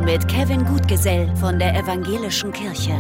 mit Kevin Gutgesell von der Evangelischen Kirche.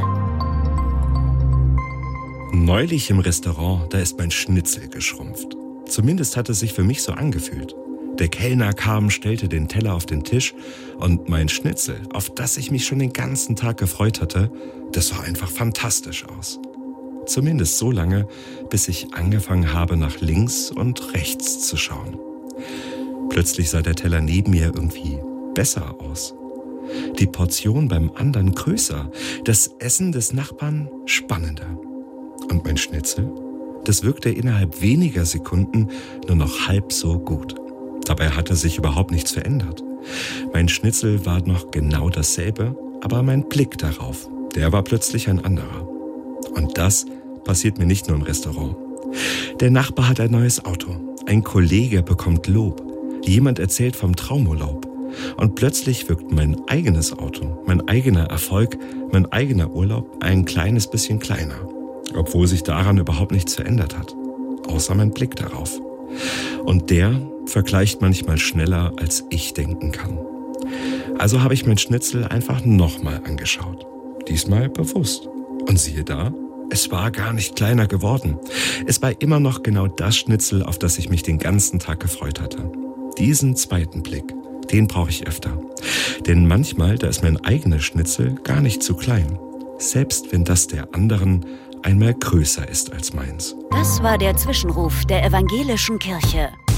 Neulich im Restaurant, da ist mein Schnitzel geschrumpft. Zumindest hat es sich für mich so angefühlt. Der Kellner kam, stellte den Teller auf den Tisch und mein Schnitzel, auf das ich mich schon den ganzen Tag gefreut hatte, das sah einfach fantastisch aus. Zumindest so lange, bis ich angefangen habe, nach links und rechts zu schauen. Plötzlich sah der Teller neben mir irgendwie besser aus. Die Portion beim anderen größer, das Essen des Nachbarn spannender. Und mein Schnitzel, das wirkte innerhalb weniger Sekunden nur noch halb so gut. Dabei hatte sich überhaupt nichts verändert. Mein Schnitzel war noch genau dasselbe, aber mein Blick darauf, der war plötzlich ein anderer. Und das passiert mir nicht nur im Restaurant. Der Nachbar hat ein neues Auto, ein Kollege bekommt Lob, jemand erzählt vom Traumurlaub. Und plötzlich wirkt mein eigenes Auto, mein eigener Erfolg, mein eigener Urlaub ein kleines bisschen kleiner. Obwohl sich daran überhaupt nichts verändert hat, außer mein Blick darauf. Und der vergleicht manchmal schneller, als ich denken kann. Also habe ich mein Schnitzel einfach nochmal angeschaut. Diesmal bewusst. Und siehe da, es war gar nicht kleiner geworden. Es war immer noch genau das Schnitzel, auf das ich mich den ganzen Tag gefreut hatte. Diesen zweiten Blick, den brauche ich öfter. Denn manchmal, da ist mein eigenes Schnitzel gar nicht zu klein. Selbst wenn das der anderen einmal größer ist als meins. Das war der Zwischenruf der Evangelischen Kirche.